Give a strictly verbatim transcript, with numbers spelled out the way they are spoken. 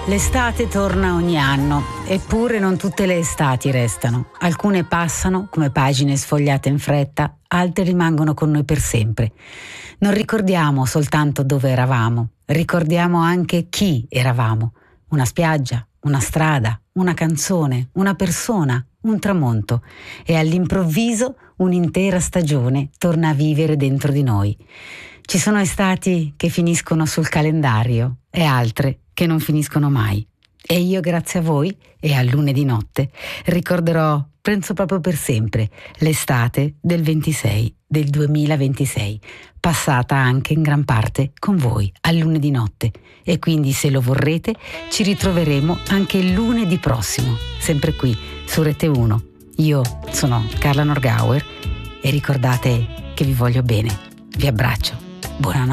L'estate torna ogni anno, eppure non tutte le estati restano. Alcune passano come pagine sfogliate in fretta, altre rimangono con noi per sempre. Non ricordiamo soltanto dove eravamo, ricordiamo anche chi eravamo. Una spiaggia, una strada, una canzone, una persona, un tramonto. E all'improvviso un'intera stagione torna a vivere dentro di noi. Ci sono estati che finiscono sul calendario e altre che non finiscono mai. E io, grazie a voi e al lunedì notte, ricorderò, penso proprio per sempre, l'estate del ventisei del duemilaventisei, passata anche in gran parte con voi al lunedì notte. E quindi, se lo vorrete, ci ritroveremo anche il lunedì prossimo, sempre qui su Rete uno. Io sono Carla Norgauer e ricordate che vi voglio bene. Vi abbraccio. Buonanotte.